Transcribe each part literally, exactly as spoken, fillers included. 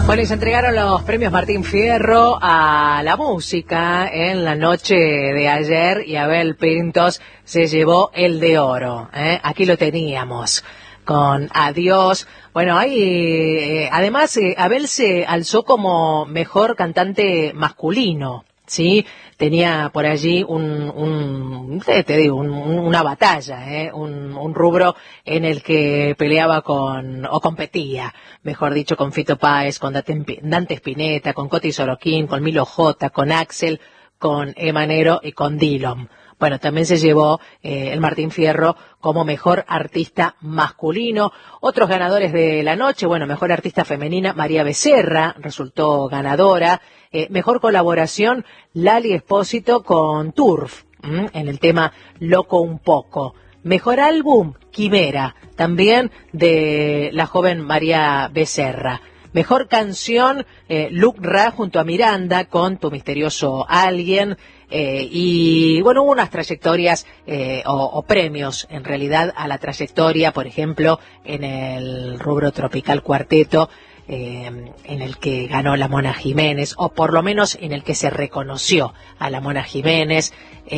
Bueno, y se entregaron los premios Martín Fierro a la música en la noche de ayer y Abel Pintos se llevó el de oro. ¿eh? Aquí lo teníamos con Adiós. Bueno, ahí eh, además eh, Abel se alzó como mejor cantante masculino, ¿sí? Tenía por allí un, un te, te digo, un, una batalla, ¿eh? un, un rubro en el que peleaba con, o competía, mejor dicho, con Fito Páez, con Dante Spinetta, con Coti Sorokin, con Milo J, con Axel, con Emanero y con Dillom. Bueno, también se llevó eh, el Martín Fierro como mejor artista masculino. Otros ganadores de la noche, bueno, mejor artista femenina, María Becerra resultó ganadora. Eh, mejor colaboración, Lali Espósito con Turf, ¿m? en el tema Loco un poco. Mejor álbum, Quimera, también de la joven María Becerra. Mejor canción, eh, Luc Ra junto a Miranda con Tu misterioso alguien. Eh, y bueno, hubo unas trayectorias eh, o, o premios en realidad a la trayectoria, por ejemplo, en el rubro Tropical Cuarteto, eh, en el que ganó la Mona Jiménez, o por lo menos en el que se reconoció a la Mona Jiménez.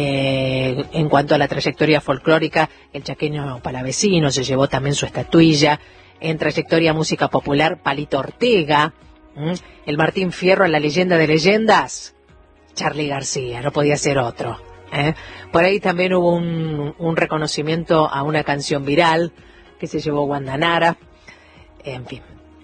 Eh, en cuanto a la trayectoria folclórica, el chaqueño Palavecino se llevó también su estatuilla. En trayectoria música popular, Palito Ortega. ¿Mm? El Martín Fierro en la leyenda de leyendas, Charly García, no podía ser otro. ¿eh? Por ahí también hubo un, un reconocimiento a una canción viral que se llevó Wanda Nara. En fin,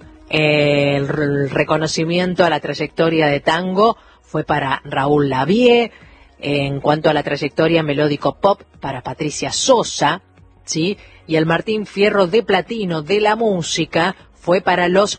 el, el reconocimiento a la trayectoria de tango fue para Raúl Lavie. En cuanto a la trayectoria melódico pop, para Patricia Sosa, ¿sí? Y el Martín Fierro de platino de la música fue para los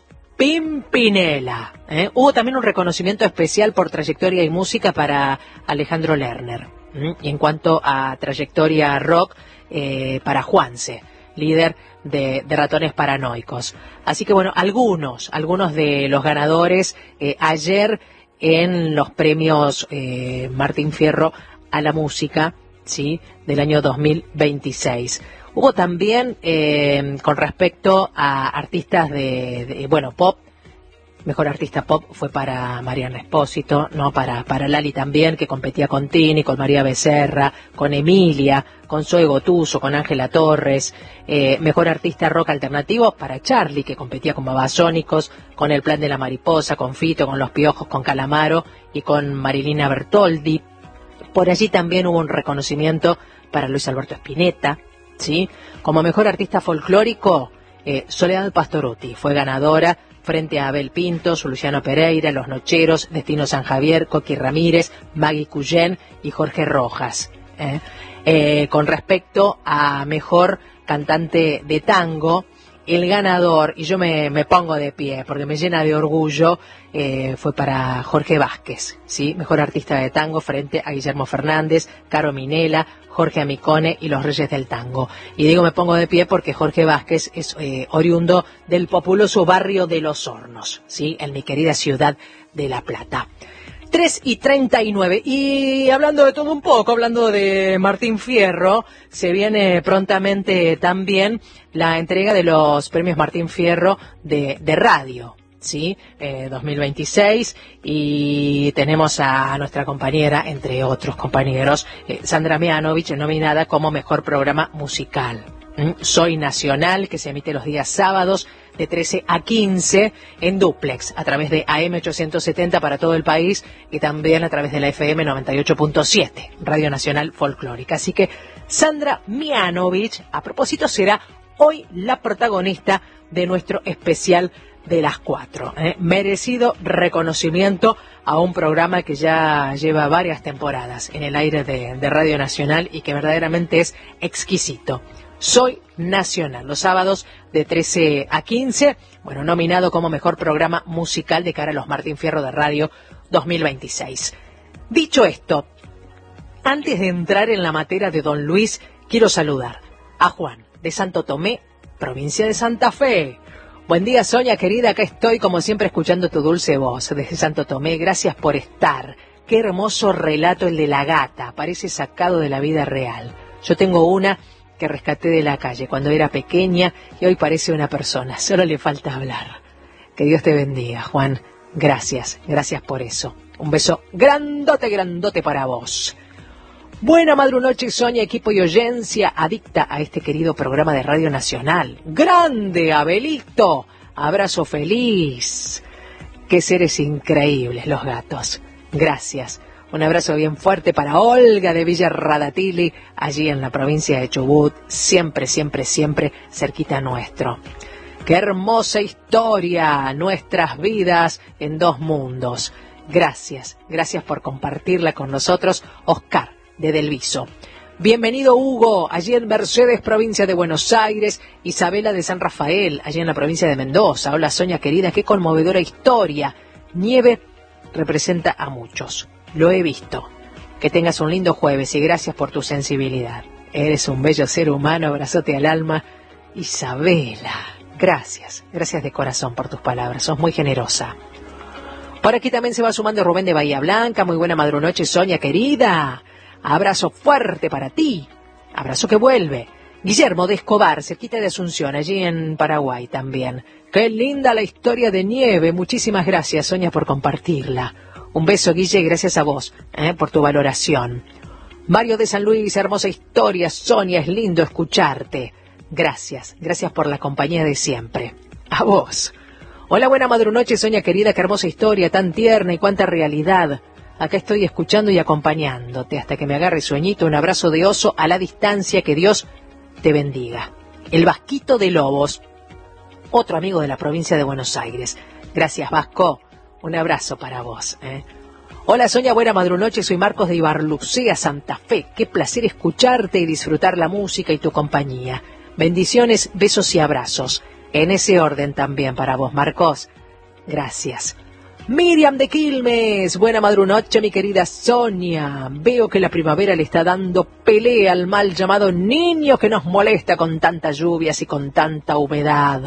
Pimpinela. ¿eh? Hubo también un reconocimiento especial por trayectoria y música para Alejandro Lerner. ¿eh? Y en cuanto a trayectoria rock, eh, para Juanse, líder de, de Ratones Paranoicos. Así que bueno, algunos, algunos de los ganadores eh, ayer en los premios eh, Martín Fierro a la música, ¿sí? del año dos mil veintiséis. Hubo también, eh, con respecto a artistas de, de, bueno, pop, mejor artista pop fue para Mariana Espósito, ¿no? Para, para Lali también, que competía con Tini, con María Becerra, con Emilia, con Zoe Gotuso, con Ángela Torres. Eh, mejor artista rock alternativo para Charly, que competía con Babasónicos, con El Plan de la Mariposa, con Fito, con Los Piojos, con Calamaro y con Marilina Bertoldi. Por allí también hubo un reconocimiento para Luis Alberto Spinetta. ¿Sí? Como mejor artista folclórico, eh, Soledad Pastorutti fue ganadora frente a Abel Pintos, Luciano Pereira, Los Nocheros, Destino San Javier, Coqui Ramírez, Maggie Cuyén y Jorge Rojas. ¿eh? Eh, con respecto a mejor cantante de tango, el ganador, y yo me, me pongo de pie porque me llena de orgullo, eh, fue para Jorge Vázquez, ¿sí? Mejor artista de tango frente a Guillermo Fernández, Caro Minela, Jorge Amicone y los Reyes del Tango. Y digo me pongo de pie porque Jorge Vázquez es eh, oriundo del populoso barrio de Los Hornos, ¿sí? En mi querida ciudad de La Plata. tres y treinta y nueve. Y hablando de todo un poco, hablando de Martín Fierro, se viene prontamente también la entrega de los premios Martín Fierro de, de radio, ¿sí? Eh, dos mil veintiséis, y tenemos a nuestra compañera, entre otros compañeros, eh, Sandra Mianovich, nominada como mejor programa musical. ¿Mm? Soy Nacional, que se emite los días sábados de trece a quince en dúplex, a través de A M ochocientos setenta para todo el país y también a través de la F M noventa y ocho punto siete, Radio Nacional Folclórica. Así que Sandra Mianovich, a propósito, será hoy la protagonista de nuestro especial de las cuatro. ¿eh? Merecido reconocimiento a un programa que ya lleva varias temporadas en el aire de, de Radio Nacional y que verdaderamente es exquisito. Soy Nacional, los sábados de trece a quince, bueno, nominado como mejor programa musical de cara a los Martín Fierro de Radio dos mil veintiséis. Dicho esto, antes de entrar en la materia de Don Luis, quiero saludar a Juan de Santo Tomé, provincia de Santa Fe. Buen día, Sonia, querida, acá estoy como siempre escuchando tu dulce voz desde Santo Tomé. Gracias por estar. Qué hermoso relato el de la gata, parece sacado de la vida real. Yo tengo una que rescaté de la calle cuando era pequeña y hoy parece una persona, solo le falta hablar. Que Dios te bendiga, Juan. Gracias, gracias por eso. Un beso grandote, grandote para vos. Buena madrunoche, Sonia, equipo y oyencia adicta a este querido programa de Radio Nacional. ¡Grande, Abelito! Abrazo feliz. Qué seres increíbles los gatos. Gracias. Un abrazo bien fuerte para Olga de Villa Radatili, allí en la provincia de Chubut, siempre, siempre, siempre cerquita nuestro. ¡Qué hermosa historia! Nuestras vidas en dos mundos. Gracias, gracias por compartirla con nosotros, Oscar de Delviso. Bienvenido Hugo, allí en Mercedes, provincia de Buenos Aires, Isabela de San Rafael, allí en la provincia de Mendoza. Hola Sonia querida, qué conmovedora historia. Nieve representa a muchos, lo he visto. Que tengas un lindo jueves y gracias por tu sensibilidad. Eres un bello ser humano, abrazote al alma. Isabela, gracias, gracias de corazón por tus palabras, sos muy generosa. Por aquí también se va sumando Rubén de Bahía Blanca, muy buena madrunoche Sonia querida. Abrazo fuerte para ti. Abrazo que vuelve. Guillermo de Escobar, cerquita de Asunción, allí en Paraguay también. Qué linda la historia de Nieve. Muchísimas gracias, Sonia, por compartirla. Un beso, Guille, y gracias a vos eh, por tu valoración. Mario de San Luis, hermosa historia. Sonia, es lindo escucharte. Gracias, gracias por la compañía de siempre. A vos. Hola, buena madrunoche, Sonia querida. Qué hermosa historia, tan tierna y cuánta realidad. Acá estoy escuchando y acompañándote hasta que me agarre sueñito. Un abrazo de oso a la distancia. Que Dios te bendiga. El Vasquito de Lobos, otro amigo de la provincia de Buenos Aires. Gracias, Vasco. Un abrazo para vos. ¿eh? Hola, Sonia, buena madrunoche. Soy Marcos de Ibarlucea, Santa Fe. Qué placer escucharte y disfrutar la música y tu compañía. Bendiciones, besos y abrazos. En ese orden también para vos, Marcos. Gracias. Miriam de Quilmes, buena madrunoche, mi querida Sonia. Veo que la primavera le está dando pelea al mal llamado niño que nos molesta con tantas lluvias y con tanta humedad.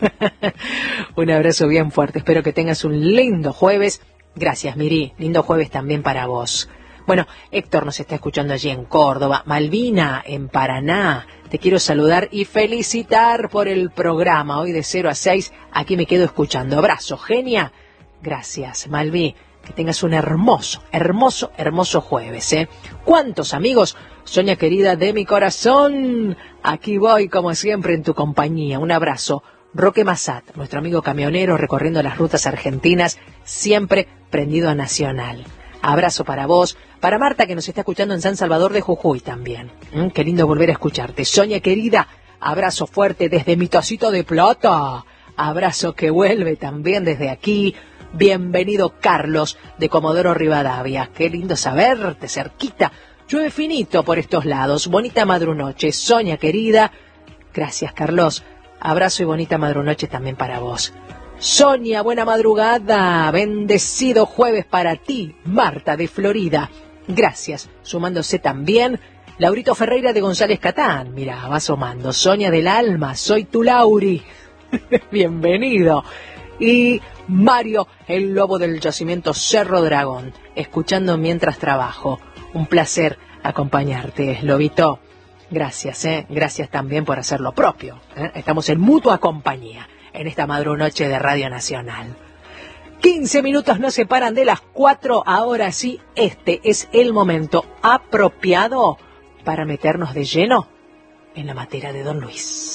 Un abrazo bien fuerte, espero que tengas un lindo jueves. Gracias, Miri, lindo jueves también para vos. Bueno, Héctor nos está escuchando allí en Córdoba, Malvina en Paraná. Te quiero saludar y felicitar por el programa. Hoy de cero a seis, aquí me quedo escuchando. Abrazo, genia. Gracias, Malví. Que tengas un hermoso, hermoso, hermoso jueves, ¿eh? ¿Cuántos amigos? Sonia querida de mi corazón. Aquí voy, como siempre, en tu compañía. Un abrazo. Roque Massat, nuestro amigo camionero recorriendo las rutas argentinas, siempre prendido a Nacional. Abrazo para vos. Para Marta, que nos está escuchando en San Salvador de Jujuy también. ¿Mm? Qué lindo volver a escucharte. Sonia querida, abrazo fuerte desde mi tacita de plata. Abrazo que vuelve también desde aquí. Bienvenido Carlos de Comodoro Rivadavia. Qué lindo saberte cerquita. Llueve finito por estos lados. Bonita madrunoche. Sonia querida. Gracias, Carlos. Abrazo y bonita madrunoche también para vos. Sonia, buena madrugada. Bendecido jueves para ti. Marta de Florida. Gracias. Sumándose también Laurito Ferreira de González Catán. Mira, va asomando. Sonia del alma. Soy tu Lauri. Bienvenido. Y Mario, el lobo del yacimiento Cerro Dragón, escuchando mientras trabajo. Un placer acompañarte, lobito. Gracias, ¿eh? Gracias también por hacer lo propio. ¿eh? Estamos en mutua compañía en esta madrunoche de Radio Nacional. quince minutos nos separan de las cuatro. Ahora sí, este es el momento apropiado para meternos de lleno en la materia de Don Luis.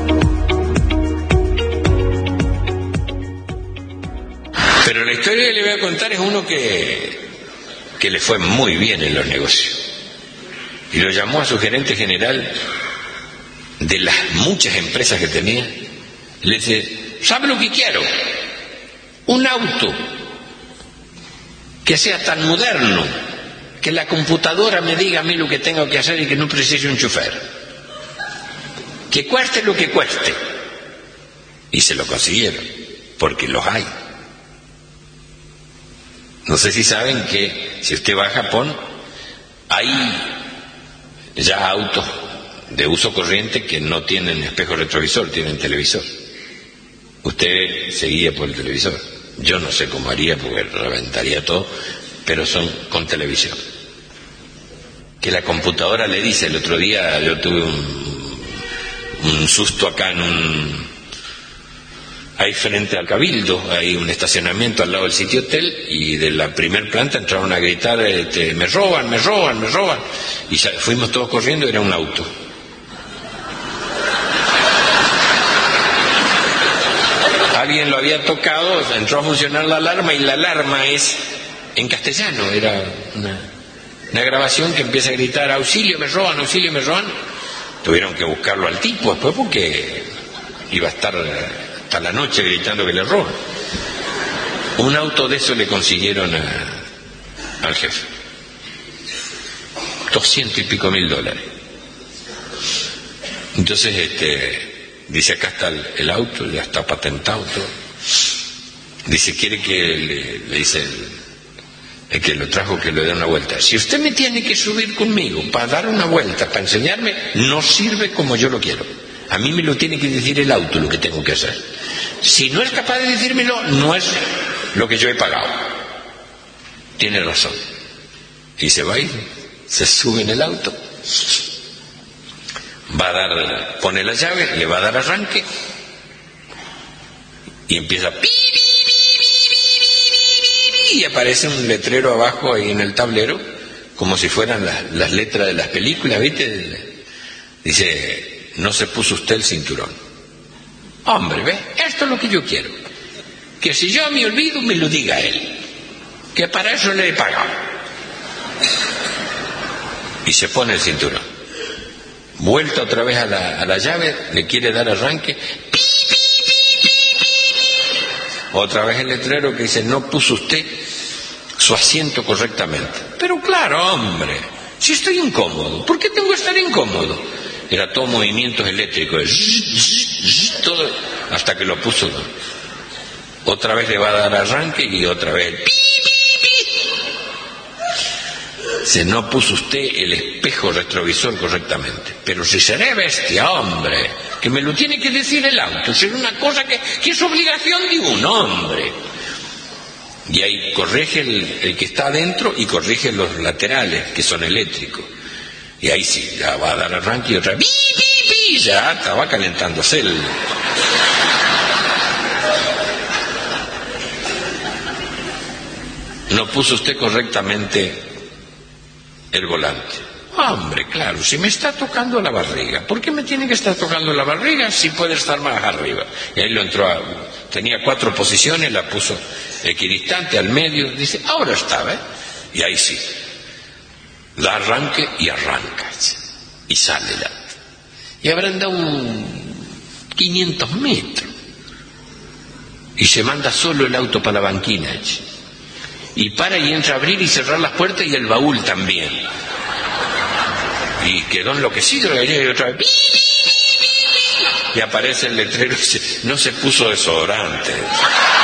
Pero la historia que le voy a contar es uno que, que le fue muy bien en los negocios. Y lo llamó a su gerente general de las muchas empresas que tenía. Le dice, ¿sabe lo que quiero? Un auto que sea tan moderno que la computadora me diga a mí lo que tengo que hacer y que no precise un chofer. Que cueste lo que cueste. Y se lo consiguieron, porque los hay. No sé si saben que si usted va a Japón, hay ya autos de uso corriente que no tienen espejo retrovisor, tienen televisor. Usted se guía por el televisor. Yo no sé cómo haría porque reventaría todo, pero son con televisión. Que la computadora le dice, el otro día yo tuve un, un susto acá en un, Ahí frente al Cabildo hay un estacionamiento al lado del sitio hotel, y de la primer planta entraron a gritar, este, me roban, me roban, me roban, y ya fuimos todos corriendo. Era un auto. Alguien lo había tocado, entró a funcionar la alarma, y la alarma es en castellano. Era una, una grabación que empieza a gritar, auxilio, me roban, auxilio, me roban. Tuvieron que buscarlo al tipo después, porque iba a estar hasta la noche gritando que le roban. Un auto de eso le consiguieron a, al jefe. Doscientos y pico mil dólares. Entonces, este... dice, acá está el, el auto, ya está patentado todo. Dice, quiere que le, le dice el, el que lo trajo que le dé una vuelta. Si usted me tiene que subir conmigo para dar una vuelta, para enseñarme, no sirve como yo lo quiero. A mí me lo tiene que decir el auto lo que tengo que hacer. Si no es capaz de decírmelo, no es lo que yo he pagado. Tiene razón. Y se va y se sube en el auto. Va a dar, pone la llave, le va a dar arranque y empieza pi, pi, pi, pi, pi, pi, y aparece un letrero abajo ahí en el tablero, como si fueran las, las letras de las películas, ¿viste? Dice, no se puso usted el cinturón. Hombre, ¿ves? Esto es lo que yo quiero. Que si yo me olvido, me lo diga él. Que para eso le he pagado. Y se pone el cinturón. Vuelta otra vez a la, a la llave, le quiere dar arranque. ¡Pi, pi, pi, pi, pi! Otra vez el letrero que dice, no puso usted su asiento correctamente. Pero claro, hombre, si estoy incómodo, ¿por qué tengo que estar incómodo? Era todo movimientos eléctricos, todo, hasta que lo puso. Otra vez le va a dar arranque y otra vez el pi, pi, pi. Se no puso usted el espejo retrovisor correctamente. Pero si seré bestia, hombre, que me lo tiene que decir el auto, es una cosa que, que es obligación de un hombre. Y ahí corrige el, el que está adentro y corrige los laterales, que son eléctricos. Y ahí sí, ya va a dar arranque y otra vez, pi, pi, pi, ya estaba calentándose el... No puso usted correctamente el volante. Hombre, claro, si me está tocando la barriga, ¿por qué me tiene que estar tocando la barriga si puede estar más arriba? Y ahí lo entró a... Tenía cuatro posiciones, la puso equidistante al medio, dice, ahora está, ¿eh? Y ahí sí. Da arranque y arranca. Y sale el auto. Y habrán dado un quinientos metros. Y se manda solo el auto para la banquina. Y para y entra a abrir y cerrar las puertas y el baúl también. Y quedó enloquecido y otra vez. Y aparece el letrero y dice, no se puso desodorante.